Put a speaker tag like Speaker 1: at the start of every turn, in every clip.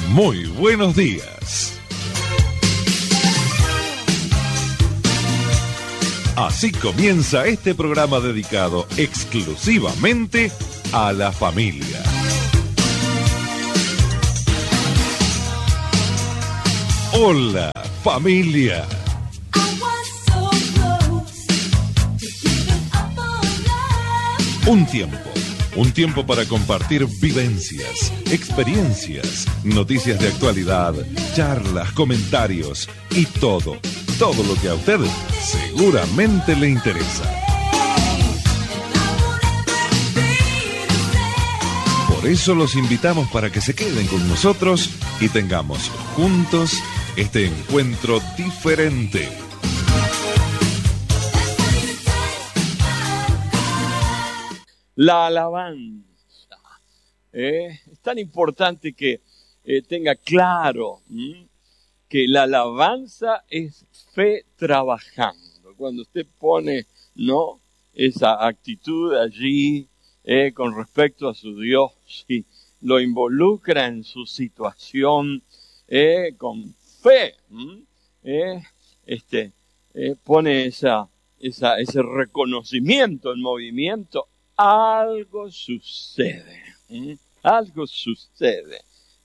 Speaker 1: Muy buenos días. Así comienza este programa dedicado exclusivamente a la familia. Hola, familia. Un tiempo para compartir vivencias, experiencias, noticias de actualidad, charlas, comentarios y todo lo que a usted seguramente le interesa. Por eso los invitamos para que se queden con nosotros y tengamos juntos este encuentro diferente.
Speaker 2: La alabanza. Es tan importante que tenga claro que la alabanza es fe trabajando. Cuando usted pone, ¿no?, esa actitud allí con respecto a su Dios y lo involucra en su situación con fe, pone ese reconocimiento en movimiento, algo sucede. Algo sucede.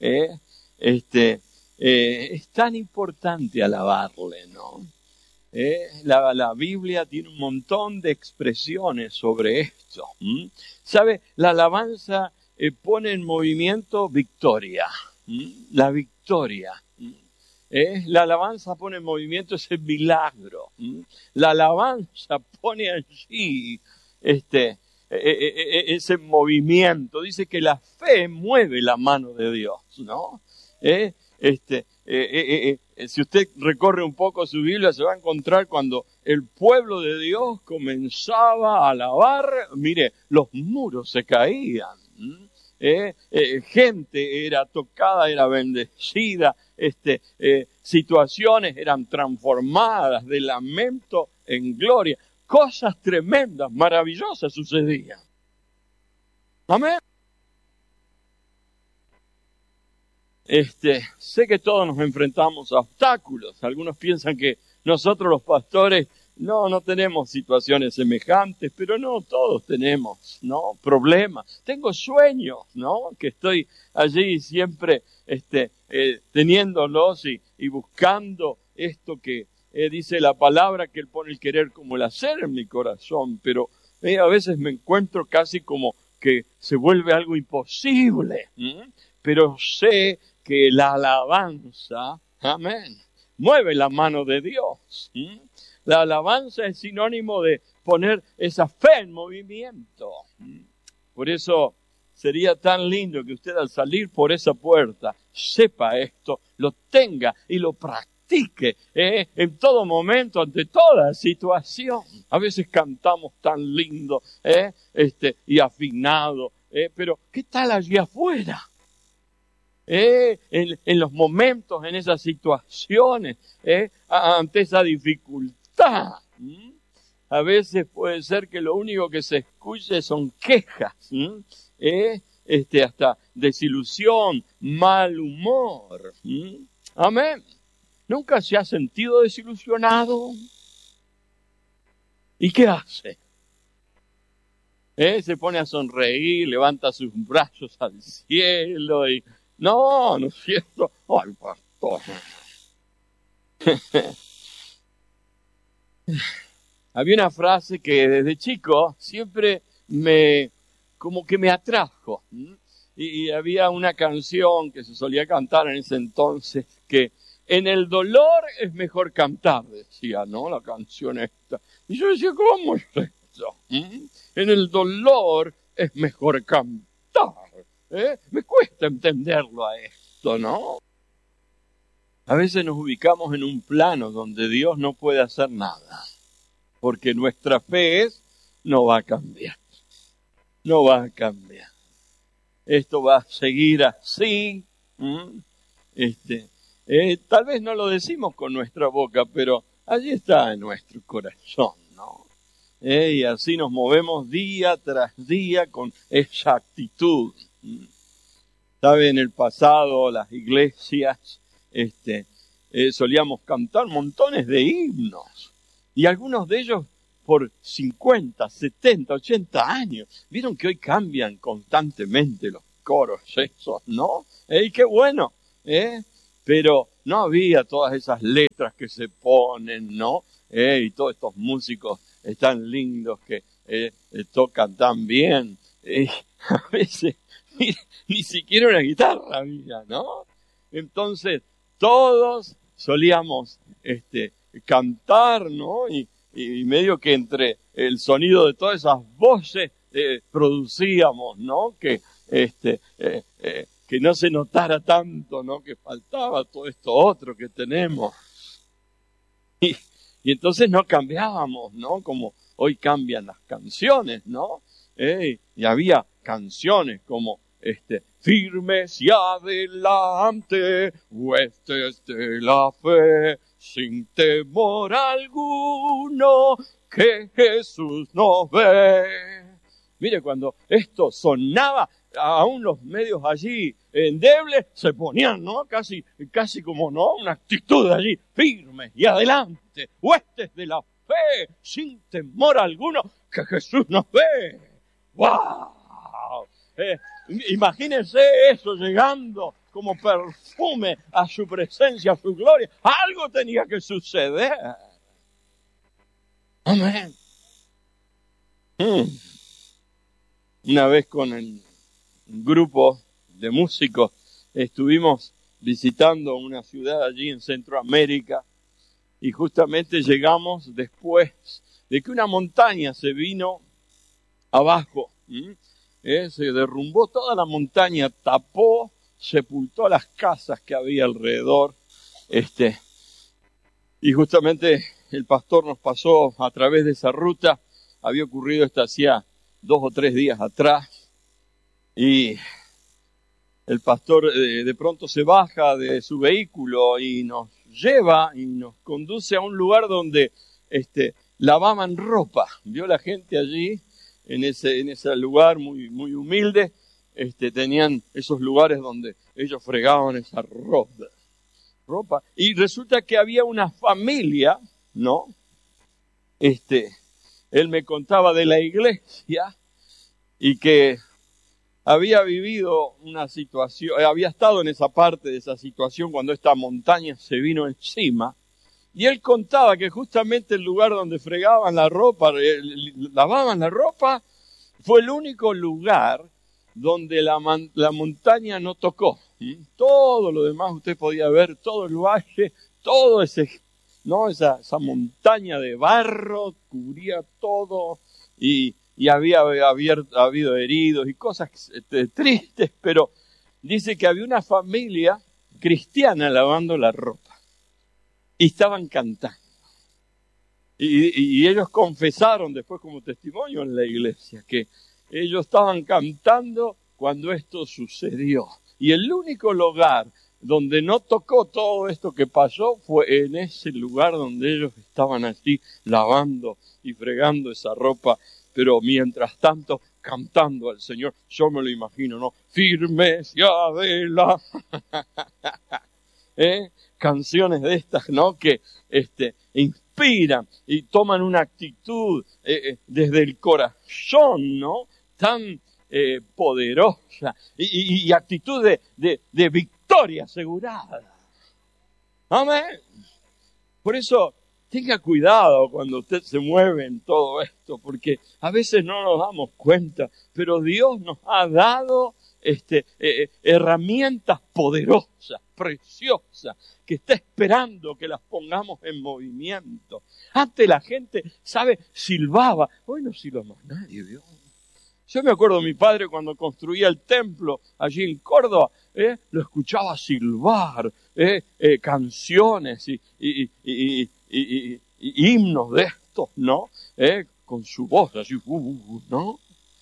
Speaker 2: Es tan importante alabarle, ¿no? La Biblia tiene un montón de expresiones sobre esto. ¿Sabe? La alabanza pone en movimiento victoria. La victoria. La alabanza pone en movimiento ese milagro. La alabanza pone allí ese movimiento. Dice que la fe mueve la mano de Dios, ¿no? Si usted recorre un poco su Biblia, se va a encontrar cuando el pueblo de Dios comenzaba a alabar, mire, los muros se caían. Gente era tocada, era bendecida, situaciones eran transformadas de lamento en gloria. Cosas tremendas, maravillosas sucedían. Amén. Sé que todos nos enfrentamos a obstáculos. Algunos piensan que nosotros los pastores no tenemos situaciones semejantes, pero no, todos tenemos, ¿no?, problemas. Tengo sueños, ¿no?, que estoy allí siempre teniéndolos y buscando esto que dice la palabra, que Él pone el querer como el hacer en mi corazón, pero a veces me encuentro casi como que se vuelve algo imposible. Pero sé que la alabanza, amén, mueve la mano de Dios. La alabanza es sinónimo de poner esa fe en movimiento. Por eso sería tan lindo que usted, al salir por esa puerta, sepa esto, lo tenga y lo practique en todo momento, ante toda situación. A veces cantamos tan lindo y afinado, pero ¿qué tal allí afuera? En los momentos, en esas situaciones, ante esa dificultad. A veces puede ser que lo único que se escuche son quejas, hasta desilusión, mal humor. Amén. ¿Nunca se ha sentido desilusionado? ¿Y qué hace? Se pone a sonreír, levanta sus brazos al cielo y... No es cierto. Ay, pastor. Había una frase que desde chico siempre como que me atrajo. Y había una canción que se solía cantar en ese entonces, que en el dolor es mejor cantar, decía, ¿no?, la canción esta. Y yo decía, ¿cómo es esto? En el dolor es mejor cantar. Me cuesta entenderlo a esto, ¿no? A veces nos ubicamos en un plano donde Dios no puede hacer nada, porque nuestra fe no va a cambiar. No va a cambiar. Esto va a seguir así. Tal vez no lo decimos con nuestra boca, pero allí está en nuestro corazón, ¿no? Y así nos movemos día tras día con esa actitud. ¿Sabe? En el pasado las iglesias solíamos cantar montones de himnos. Y algunos de ellos por 50, 70, 80 años. Vieron que hoy cambian constantemente los coros esos, ¿no? ¡Ey, qué bueno! Pero no había todas esas letras que se ponen, ¿no? Y todos estos músicos tan lindos que tocan tan bien. A veces ni siquiera una guitarra había, ¿no? Entonces todos solíamos cantar, ¿no? Y medio que entre el sonido de todas esas voces producíamos, ¿no? Que no se notara tanto, ¿no? Que faltaba todo esto otro que tenemos. Y entonces no cambiábamos, ¿no? Como hoy cambian las canciones, ¿no? Y había canciones como firmes y adelante, huestes de la fe, sin temor alguno, que Jesús nos ve. Mire, cuando esto sonaba, aún los medios allí endebles se ponían, ¿no? Casi como, ¿no? Una actitud allí, firmes y adelante, huestes de la fe, sin temor alguno, que Jesús nos ve. ¡Wow! Imagínense eso llegando como perfume a su presencia, a su gloria. Algo tenía que suceder. Amén. Una vez con un grupo de músicos estuvimos visitando una ciudad allí en Centroamérica y justamente llegamos después de que una montaña se vino abajo. Se derrumbó toda la montaña, tapó, sepultó las casas que había alrededor. Y justamente el pastor nos pasó a través de esa ruta. Había ocurrido esto hacía 2 o 3 días atrás. Y el pastor de pronto se baja de su vehículo y nos lleva y nos conduce a un lugar donde lavaban ropa. Vio la gente allí. En ese lugar muy, muy humilde, tenían esos lugares donde ellos fregaban esa ropa. Y resulta que había una familia, ¿no? Él me contaba de la iglesia y que había vivido una situación, había estado en esa parte de esa situación cuando esta montaña se vino encima. Y él contaba que justamente el lugar donde fregaban la ropa, lavaban la ropa, fue el único lugar donde la montaña no tocó. Todo lo demás usted podía ver, todo el valle, todo esa montaña de barro cubría todo y había habido heridos y cosas tristes, pero dice que había una familia cristiana lavando la ropa. Y estaban cantando. Y ellos confesaron después como testimonio en la iglesia que ellos estaban cantando cuando esto sucedió. Y el único lugar donde no tocó todo esto que pasó fue en ese lugar donde ellos estaban así lavando y fregando esa ropa. Pero mientras tanto cantando al Señor, yo me lo imagino, ¿no? Firmes y adelante. Canciones de estas, ¿no? Que inspiran y toman una actitud desde el corazón, ¿no? Tan poderosa y actitud de victoria asegurada. Amén. Por eso tenga cuidado cuando usted se mueve en todo esto, porque a veces no nos damos cuenta, pero Dios nos ha dado herramientas poderosas, preciosas, que está esperando que las pongamos en movimiento. Antes la gente, ¿sabe? Silbaba. Hoy no silba más nadie, Dios. Yo me acuerdo de mi padre cuando construía el templo allí en Córdoba, lo escuchaba silbar, canciones y himnos de estos, ¿no? Con su voz así, ¿no?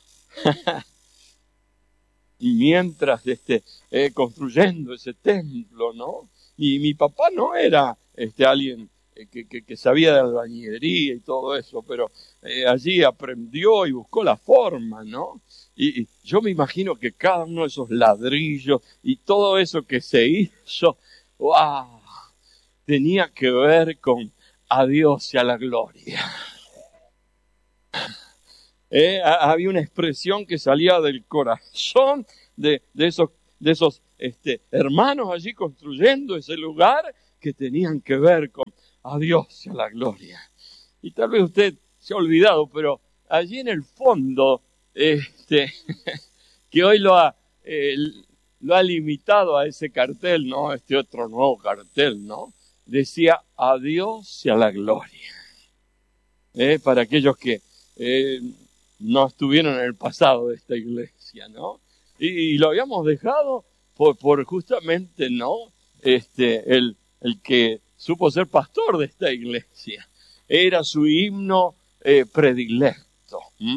Speaker 2: Y mientras construyendo ese templo, ¿no? Y mi papá no era alguien que sabía de albañilería y todo eso, pero allí aprendió y buscó la forma, ¿no? Y yo me imagino que cada uno de esos ladrillos y todo eso que se hizo, ¡wow!, tenía que ver con a Dios y a la gloria. Había una expresión que salía del corazón de esos hermanos allí construyendo ese lugar, que tenían que ver con a Dios y a la gloria. Y tal vez usted se ha olvidado, pero allí en el fondo, que hoy lo ha limitado a ese cartel, ¿no? Este otro nuevo cartel, ¿no? Decía a Dios y a la gloria. Para aquellos que no estuvieron en el pasado de esta iglesia, ¿no? Y lo habíamos dejado por justamente, ¿no? El que supo ser pastor de esta iglesia. Era su himno predilecto.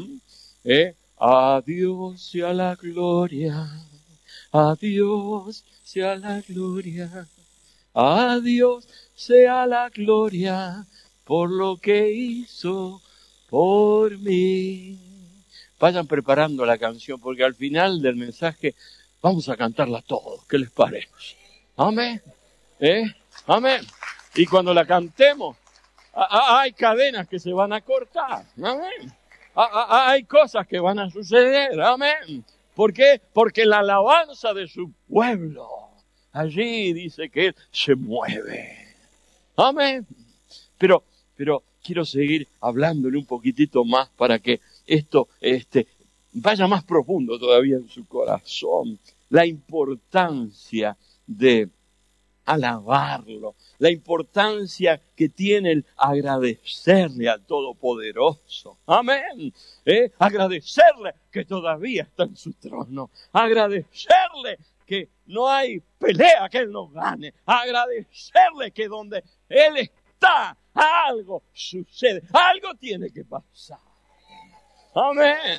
Speaker 2: A Dios sea la gloria, a Dios sea la gloria, a Dios sea la gloria por lo que hizo por mí. Vayan preparando la canción, porque al final del mensaje vamos a cantarla todos. ¿Qué les parece? Amén. Amén. Y cuando la cantemos, hay cadenas que se van a cortar. Amén. Hay cosas que van a suceder. Amén. ¿Por qué? Porque la alabanza de su pueblo, allí dice que Él se mueve. Amén. Pero quiero seguir hablándole un poquitito más para que esto vaya más profundo todavía en su corazón. La importancia de alabarlo, la importancia que tiene el agradecerle al Todopoderoso. Amén. Agradecerle que todavía está en su trono. Agradecerle que no hay pelea que Él no gane. Agradecerle que donde Él está, algo sucede. Algo tiene que pasar. Amén.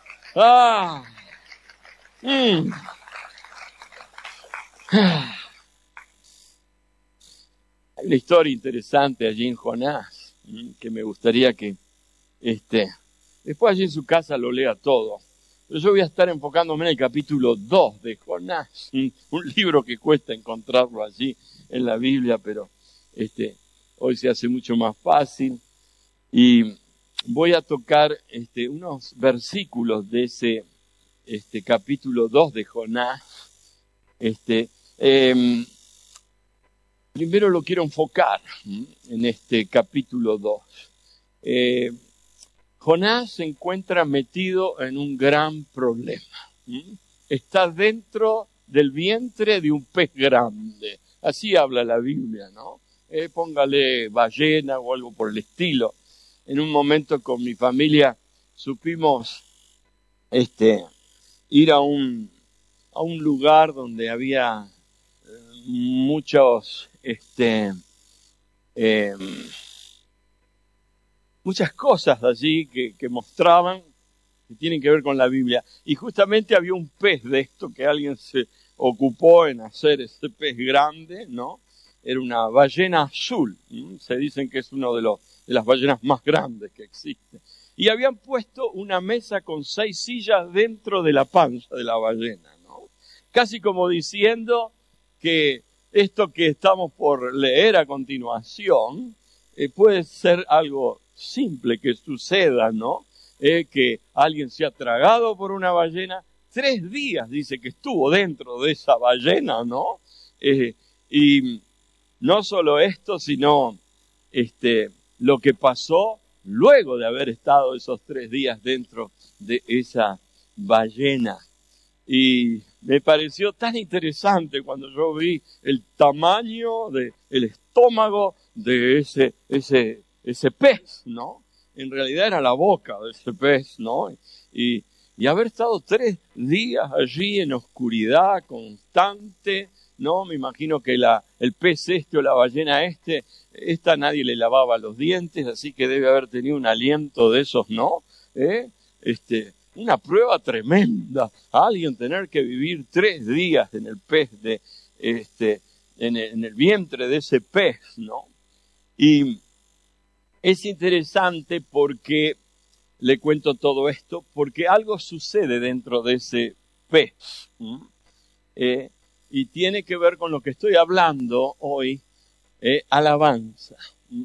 Speaker 2: Hay una historia interesante allí en Jonás, que me gustaría que después allí en su casa lo lea todo. Pero yo voy a estar enfocándome en el capítulo 2 de Jonás, un libro que cuesta encontrarlo allí en la Biblia, pero hoy se hace mucho más fácil. Y voy a tocar unos versículos de ese capítulo 2 de Jonás. Primero lo quiero enfocar en este capítulo 2. Jonás se encuentra metido en un gran problema. Está dentro del vientre de un pez grande. Así habla la Biblia, ¿no? Póngale ballena o algo por el estilo. En un momento con mi familia supimos ir a un lugar donde había muchas cosas allí que mostraban que tienen que ver con la Biblia. Y justamente había un pez de esto que alguien se ocupó en hacer ese pez grande, ¿no? Era una ballena azul. Se dicen que es uno de las ballenas más grandes que existe. Y habían puesto una mesa con 6 sillas dentro de la panza de la ballena, ¿no? Casi como diciendo que esto que estamos por leer a continuación puede ser algo simple que suceda, ¿no? Que alguien se ha tragado por una ballena. 3 días dice que estuvo dentro de esa ballena, ¿no? Y no solo esto, sino lo que pasó luego de haber estado esos 3 días dentro de esa ballena. Y me pareció tan interesante cuando yo vi el tamaño del estómago de ese pez, ¿no? En realidad era la boca de ese pez, ¿no? Y haber estado 3 días allí en oscuridad constante, ¿no? Me imagino que el pez o la ballena esta nadie le lavaba los dientes, así que debe haber tenido un aliento de esos, ¿no? Una prueba tremenda. Alguien tener que vivir 3 días en el pez en el vientre de ese pez, ¿no? Y es interesante porque, le cuento todo esto, porque algo sucede dentro de ese pez. Y tiene que ver con lo que estoy hablando hoy, alabanza.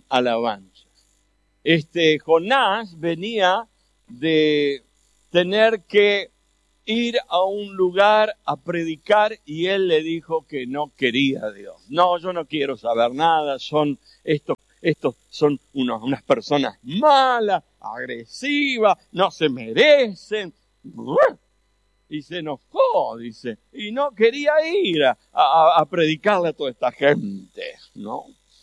Speaker 2: Jonás venía de tener que ir a un lugar a predicar y él le dijo que no quería a Dios. No, yo no quiero saber nada, estos son unas personas malas, agresivas, no se merecen. Y se enojó, dice, y no quería ir a predicarle a toda esta gente, ¿no?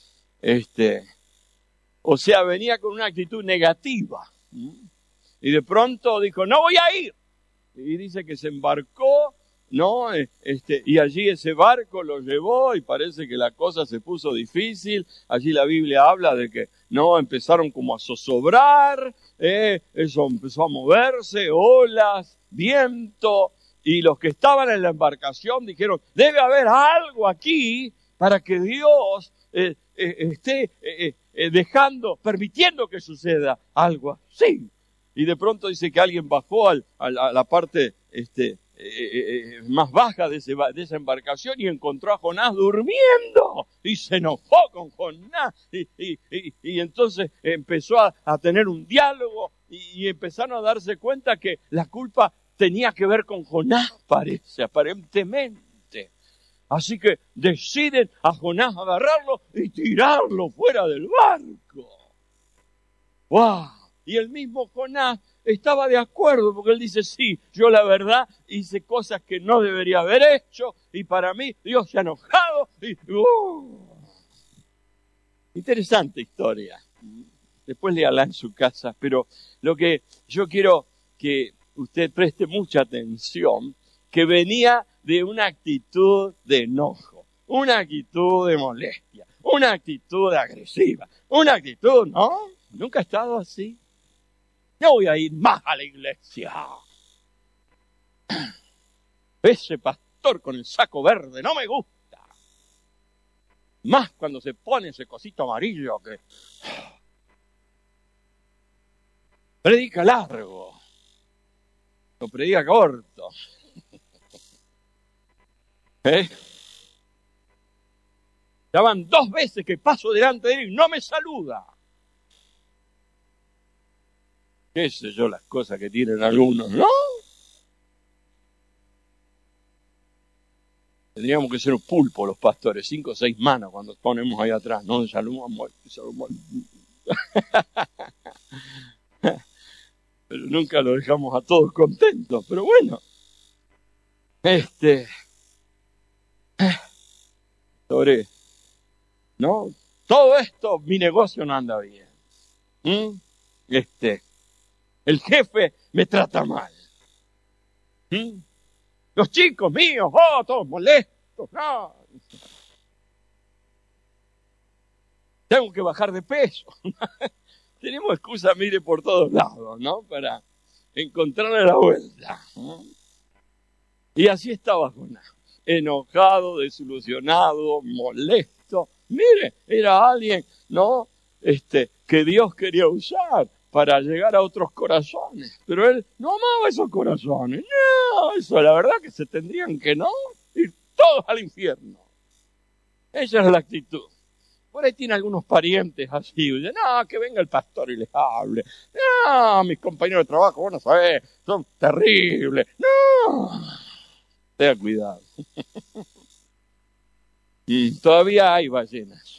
Speaker 2: O sea, venía con una actitud negativa. Y de pronto dijo, no voy a ir. Y dice que se embarcó, ¿no? Y allí ese barco lo llevó y parece que la cosa se puso difícil. Allí la Biblia habla de que, no, empezaron como a zozobrar, eso empezó a moverse, olas, viento. Y los que estaban en la embarcación dijeron, debe haber algo aquí para que Dios esté permitiendo que suceda algo así. Y de pronto dice que alguien bajó a la parte más baja de esa embarcación y encontró a Jonás durmiendo. Y se enojó con Jonás. Y entonces empezó a tener un diálogo y empezaron a darse cuenta que la culpa tenía que ver con Jonás, aparentemente. Así que deciden a Jonás agarrarlo y tirarlo fuera del barco. ¡Wow! Y el mismo Jonás estaba de acuerdo, porque él dice, sí, yo la verdad hice cosas que no debería haber hecho, y para mí Dios se ha enojado. Interesante historia. Después léala en su casa, pero lo que yo quiero que usted preste mucha atención, que venía de una actitud de enojo, una actitud de molestia, una actitud agresiva, una actitud, ¿no? Nunca ha estado así. No voy a ir más a la iglesia. Ese pastor con el saco verde no me gusta. Más cuando se pone ese cosito amarillo que predica largo. O predica corto. Ya van 2 veces que paso delante de él y no me saluda. Qué sé yo, las cosas que tienen algunos, ¿no? Tendríamos que ser un pulpo los pastores, 5 o 6 manos cuando ponemos ahí atrás, ¿no? Saludamos. Pero nunca lo dejamos a todos contentos, pero bueno. ¿No? Todo esto, mi negocio no anda bien. El jefe me trata mal. Los chicos míos, todos molestos. No. Tengo que bajar de peso. Tenemos excusa, mire, por todos lados, ¿no? Para encontrarle la vuelta. Y así estaba Jonás. Enojado, desilusionado, molesto. Mire, era alguien, ¿no? Que Dios quería usar para llegar a otros corazones. Pero él no amaba esos corazones. No, eso la verdad que se tendrían que, ¿no? Ir todos al infierno. Esa es la actitud. Por ahí tiene algunos parientes así. Dicen, no, que venga el pastor y les hable. No, mis compañeros de trabajo, vos no sabés, son terribles. No. Tenga cuidado. Todavía hay ballenas.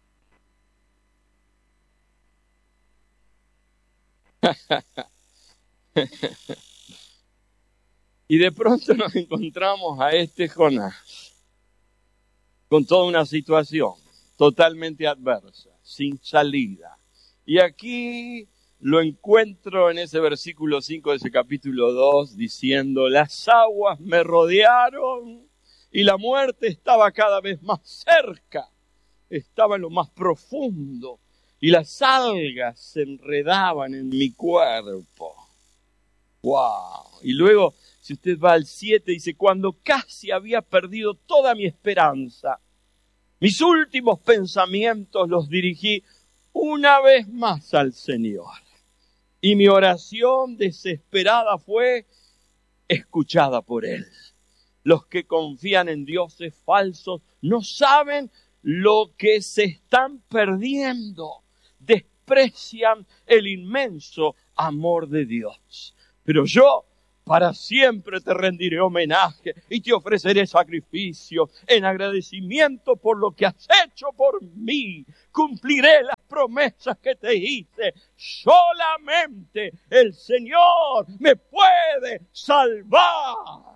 Speaker 2: Y de pronto nos encontramos a Jonás con toda una situación totalmente adversa, sin salida. Y aquí lo encuentro en ese versículo 5 de ese capítulo 2 diciendo, las aguas me rodearon y la muerte estaba cada vez más cerca, estaba en lo más profundo. Y las algas se enredaban en mi cuerpo. ¡Wow! Y luego, si usted va al 7, dice, cuando casi había perdido toda mi esperanza, mis últimos pensamientos los dirigí una vez más al Señor. Y mi oración desesperada fue escuchada por Él. Los que confían en dioses falsos no saben lo que se están perdiendo. Desprecian el inmenso amor de Dios. Pero yo para siempre te rendiré homenaje y te ofreceré sacrificio en agradecimiento por lo que has hecho por mí. Cumpliré las promesas que te hice. Solamente el Señor me puede salvar.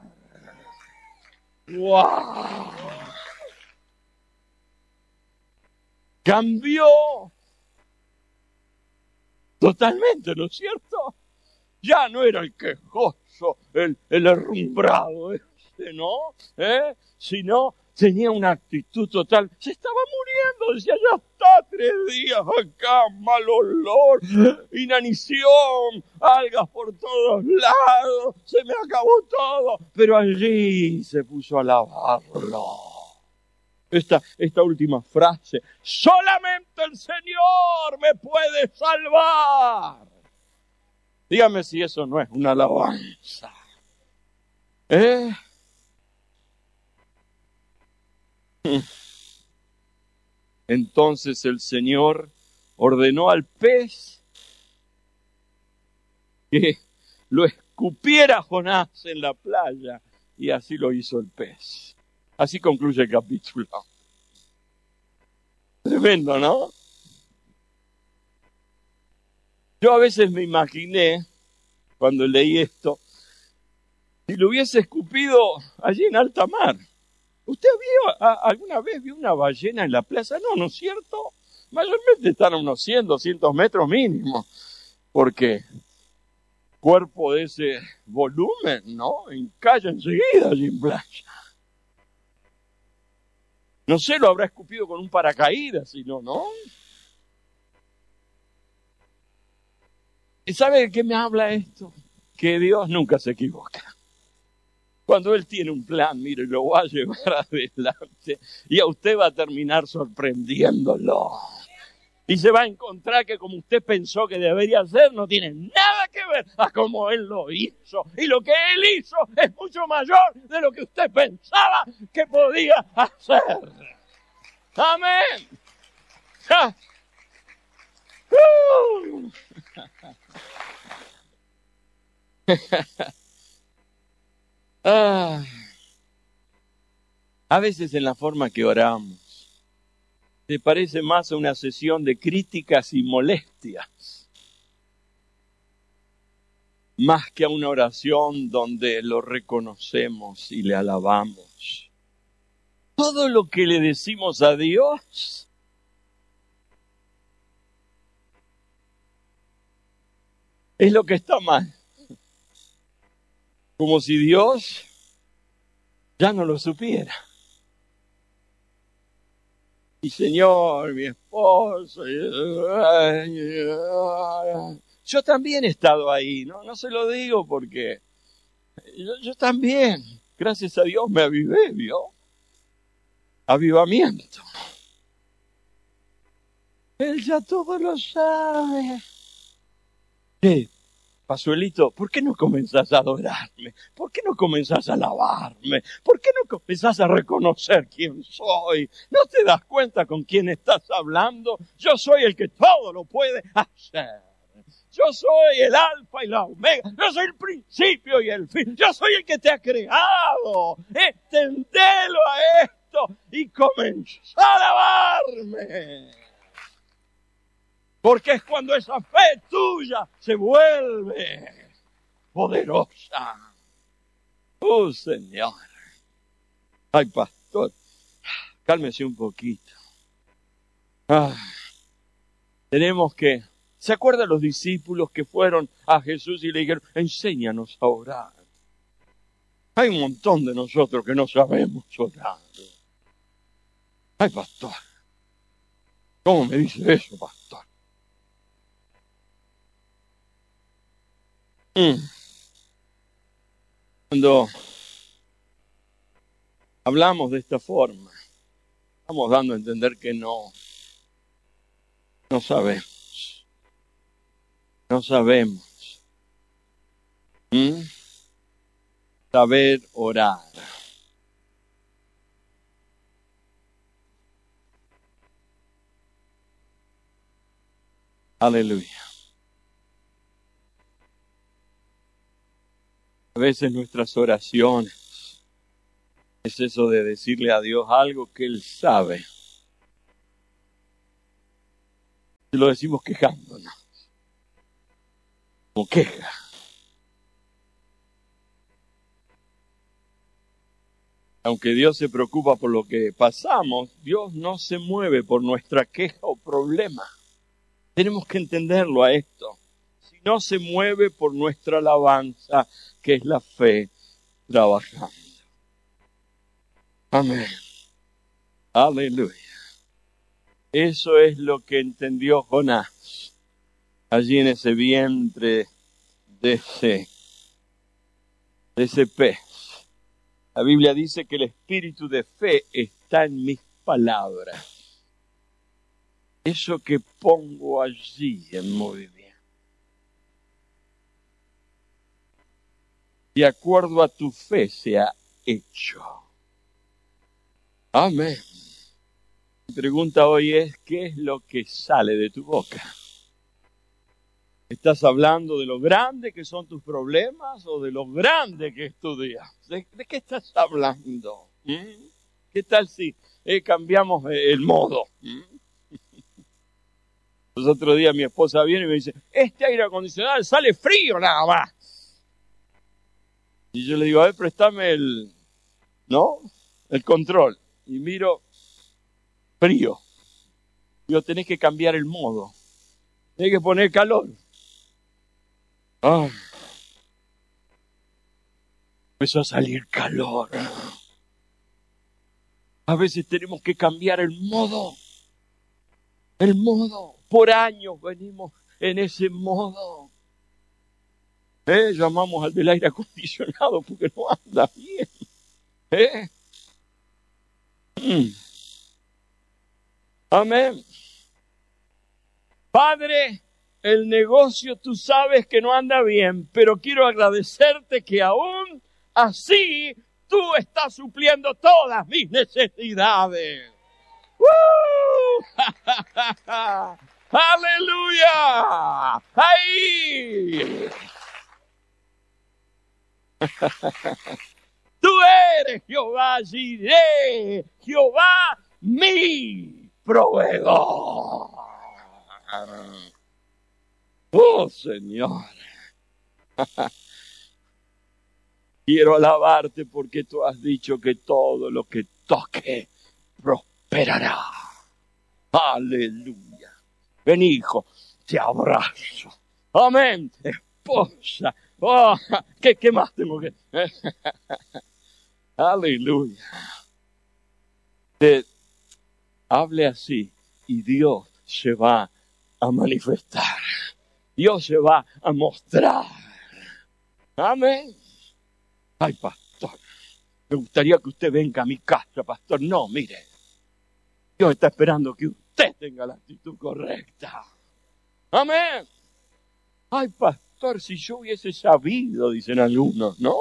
Speaker 2: ¡Wow! Cambió totalmente, ¿no es cierto? Ya no era el quejoso, el herrumbrado ¿no? Sino tenía una actitud total. Se estaba muriendo, decía, ya está 3 días acá, mal olor, inanición, algas por todos lados, se me acabó todo. Pero allí se puso a alabarlo. Esta última frase, solamente el Señor me puede salvar. Dígame si eso no es una alabanza. Entonces el Señor ordenó al pez que lo escupiera a Jonás en la playa, y así lo hizo el pez. Así concluye el capítulo. Tremendo, ¿no? Yo a veces me imaginé, cuando leí esto, si lo hubiese escupido allí en alta mar. ¿Usted alguna vez vio una ballena en la plaza? No, ¿no es cierto? Mayormente están a unos 100, 200 metros mínimo. Porque cuerpo de ese volumen, ¿no? Encalla enseguida allí en playa. No sé, lo habrá escupido con un paracaídas, si no, ¿no? ¿Y sabe de qué me habla esto? Que Dios nunca se equivoca. Cuando Él tiene un plan, mire, lo va a llevar adelante y a usted va a terminar sorprendiéndolo. Y se va a encontrar que como usted pensó que debería ser, no tiene nada que ver a cómo Él lo hizo. Y lo que Él hizo es mucho mayor de lo que usted pensaba que podía hacer. Amén. ¡Ja! A veces en la forma que oramos se parece más a una sesión de críticas y molestias, más que a una oración donde lo reconocemos y le alabamos. Todo lo que le decimos a Dios es lo que está mal. Como si Dios ya no lo supiera. Y Señor, mi esposo, yo también he estado ahí, no se lo digo porque yo también, gracias a Dios me avivé, ¿vio? Avivamiento. Él ya todo lo sabe. ¿Qué? Pasuelito, ¿por qué no comenzás a adorarme? ¿Por qué no comenzás a alabarme? ¿Por qué no comenzás a reconocer quién soy? ¿No te das cuenta con quién estás hablando? Yo soy el que todo lo puede hacer. Yo soy el alfa y la omega. Yo soy el principio y el fin. Yo soy el que te ha creado. Extendelo a esto y comenzá a alabarme. Porque es cuando esa fe tuya se vuelve poderosa. ¡Oh, Señor! Ay, pastor, cálmese un poquito. Tenemos que... ¿Se acuerdan los discípulos que fueron a Jesús y le dijeron, enséñanos a orar? Hay un montón de nosotros que no sabemos orar. Ay, pastor, ¿cómo me dice eso, pastor? Cuando hablamos de esta forma, estamos dando a entender que no No sabemos. No sabemos. Saber orar. Aleluya. A veces nuestras oraciones es eso de decirle a Dios algo que Él sabe. Y lo decimos quejándonos. Como queja. Aunque Dios se preocupa por lo que pasamos, Dios no se mueve por nuestra queja o problema. Tenemos que entenderlo a esto. Si no se mueve por nuestra alabanza, que es la fe trabajando. Amén. Aleluya. Eso es lo que entendió Jonás allí en ese vientre de ese pez. La Biblia dice que el espíritu de fe está en mis palabras. Eso que pongo allí en movimiento. De acuerdo a tu fe sea hecho. Amén. Mi pregunta hoy es, ¿qué es lo que sale de tu boca? ¿Estás hablando de lo grande que son tus problemas o de lo grande que es tu día? ¿De qué estás hablando? ¿Qué tal si cambiamos el modo? Los otros días mi esposa viene y me dice, este aire acondicionado sale frío nada más. Y yo le digo, a ver, préstame el control. Y miro, frío. Digo, tenés que cambiar el modo. Tenés que poner calor. Empezó a salir calor. A veces tenemos que cambiar el modo. El modo. Por años venimos en ese modo. Llamamos al del aire acondicionado porque no anda bien. Amén. Padre, el negocio tú sabes que no anda bien, pero quiero agradecerte que aún así tú estás supliendo todas mis necesidades. ¡Aleluya! ¡Ahí! Tú eres Jehová Jireh, Jehová mi proveedor. Oh, Señor. Quiero alabarte porque tú has dicho que todo lo que toque prosperará. Aleluya. Ven, hijo, te abrazo. Amén. Esposa. Oh, ¿qué más tengo que...? Aleluya. Hable así y Dios se va a manifestar. Dios se va a mostrar. Amén. Ay, pastor, me gustaría que usted venga a mi casa, pastor. No, mire, Dios está esperando que usted tenga la actitud correcta. Amén. Ay, pastor, si yo hubiese sabido, dicen algunos, ¿no?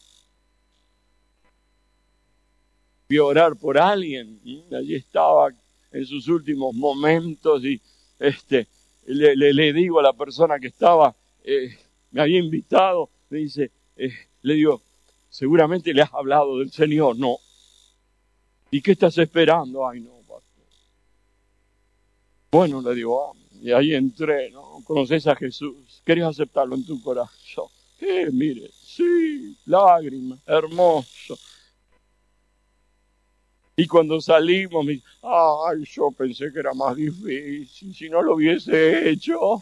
Speaker 2: Fui a orar por alguien, allí estaba en sus últimos momentos y le digo a la persona que estaba, me había invitado, me dice, le digo, seguramente le has hablado del Señor. No. ¿Y qué estás esperando? Ay, no, pastor. Bueno, le digo, y ahí entré, ¿no? ¿Conoces a Jesús? ¿Querés aceptarlo en tu corazón? Mire, sí, lágrimas, hermoso. Y cuando salimos, me dice, ay, yo pensé que era más difícil, si no lo hubiese hecho.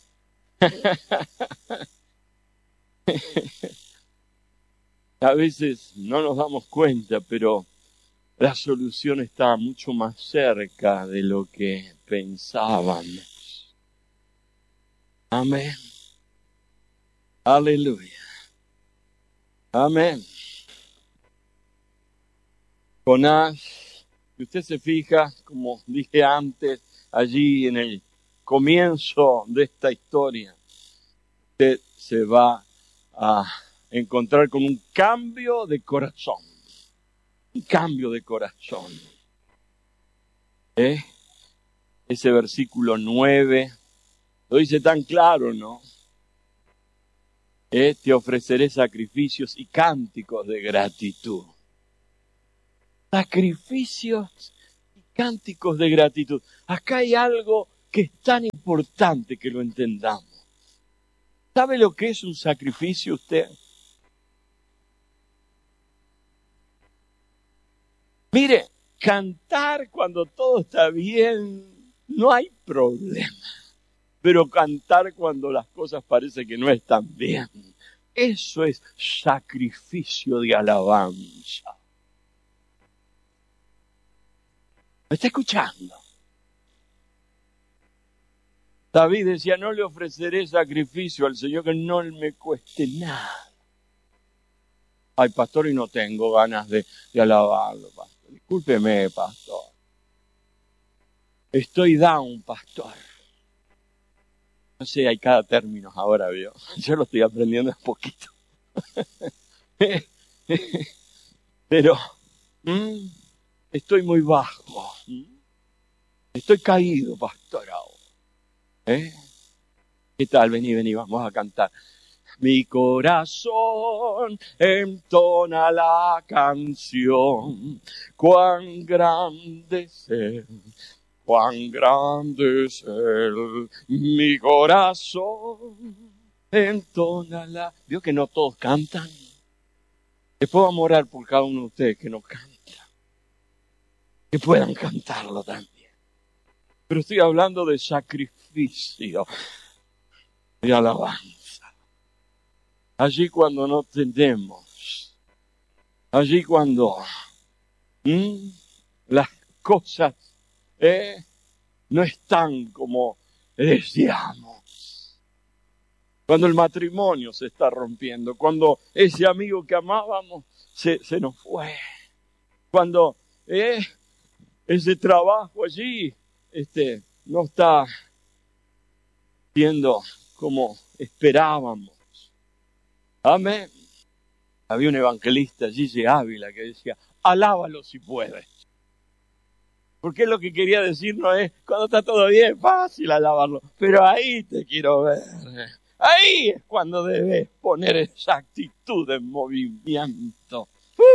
Speaker 2: A veces no nos damos cuenta, pero la solución está mucho más cerca de lo que pensábamos. Amén. Aleluya. Amén. Jonás, si usted se fija, como dije antes, allí en el comienzo de esta historia, usted se va a encontrar con un cambio de corazón. Un cambio de corazón. Ese versículo 9 lo dice tan claro, ¿no? Te ofreceré sacrificios y cánticos de gratitud. Sacrificios y cánticos de gratitud. Acá hay algo que es tan importante que lo entendamos. ¿Sabe lo que es un sacrificio usted? Mire, cantar cuando todo está bien, no hay problema. Pero cantar cuando las cosas parecen que no están bien, eso es sacrificio de alabanza. ¿Me está escuchando? David decía, no le ofreceré sacrificio al Señor que no me cueste nada. Ay, pastor, y no tengo ganas de alabarlo, pastor. Discúlpeme, pastor. Estoy down, pastor. No sé, hay cada término ahora, ¿vio? Yo lo estoy aprendiendo un poquito. Pero estoy muy bajo. Estoy caído, pastor, ahora. ¿Qué tal? Vení, vamos a cantar. Mi corazón entona la canción. Cuán grande es Él. Cuán grande es Él, mi corazón entona la... ¿Vio que no todos cantan? Después vamos a orar por cada uno de ustedes que no canta. Que puedan cantarlo también. Pero estoy hablando de sacrificio, de alabanza. Allí cuando no tenemos, allí cuando las cosas no están como deseamos. Cuando el matrimonio se está rompiendo, cuando ese amigo que amábamos se nos fue, cuando ese trabajo allí no está siendo como esperábamos. Amén. Había un evangelista, Gigi Ávila, que decía, alábalo si puedes. Porque lo que quería decir no es, cuando está todo bien, fácil alabarlo. Pero ahí te quiero ver. Ahí es cuando debes poner esa actitud en movimiento.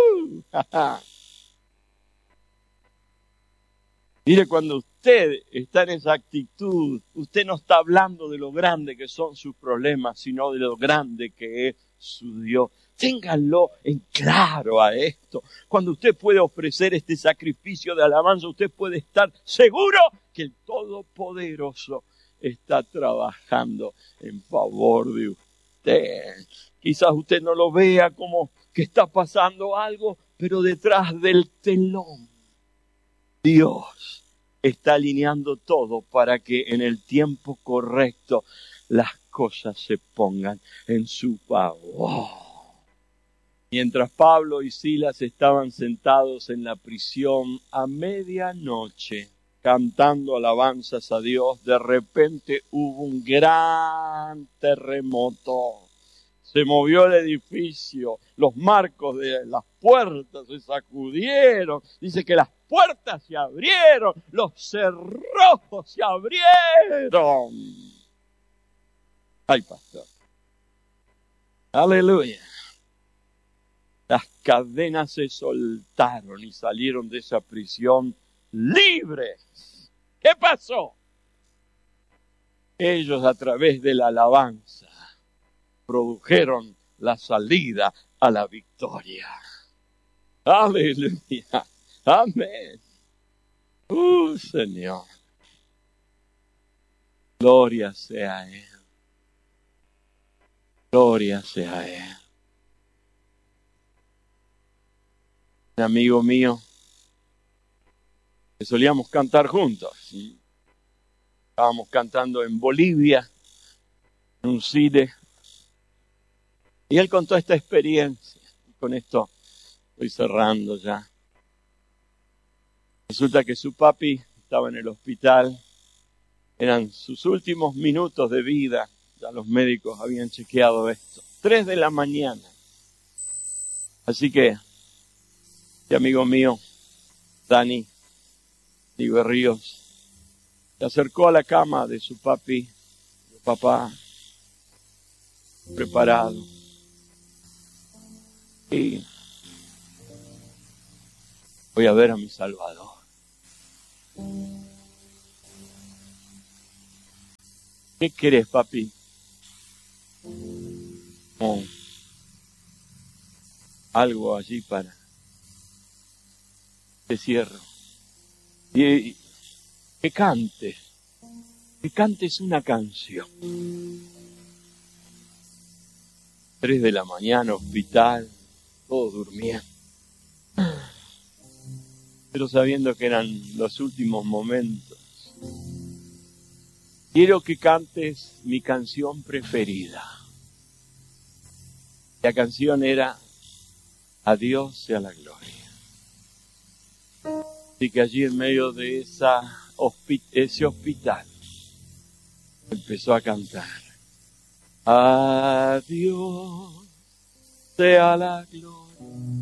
Speaker 2: Mire, cuando usted está en esa actitud, usted no está hablando de lo grande que son sus problemas, sino de lo grande que es su Dios. Ténganlo en claro a esto. Cuando usted puede ofrecer este sacrificio de alabanza, usted puede estar seguro que el Todopoderoso está trabajando en favor de usted. Quizás usted no lo vea como que está pasando algo, pero detrás del telón, Dios está alineando todo para que en el tiempo correcto las cosas se pongan en su favor. Mientras Pablo y Silas estaban sentados en la prisión a medianoche, cantando alabanzas a Dios, de repente hubo un gran terremoto. Se movió el edificio, los marcos de las puertas se sacudieron. Dice que las puertas se abrieron, los cerrojos se abrieron. Ay, pastor. Aleluya. Las cadenas se soltaron y salieron de esa prisión libres. ¿Qué pasó? Ellos, a través de la alabanza, produjeron la salida a la victoria. Aleluya. Amén. Señor. Gloria sea a Él. Gloria sea a Él. Un amigo mío que solíamos cantar juntos. ¿Sí? Estábamos cantando en Bolivia, en un cine. Y él contó esta experiencia. Con esto estoy cerrando ya. Resulta que su papi estaba en el hospital. Eran sus últimos minutos de vida. Ya los médicos habían chequeado esto. 3 de la mañana. Así que, este amigo mío, Dani Berríos, se acercó a la cama de su papá, preparado. Y voy a ver a mi Salvador. ¿Qué querés, papi? Oh, algo allí para te cierro. Y que cantes una canción. 3 de la mañana, hospital, todos durmiendo. Pero sabiendo que eran los últimos momentos. Quiero que cantes mi canción preferida. La canción era A Dios sea la gloria. Así que allí en medio de ese hospital empezó a cantar. A Dios sea la gloria.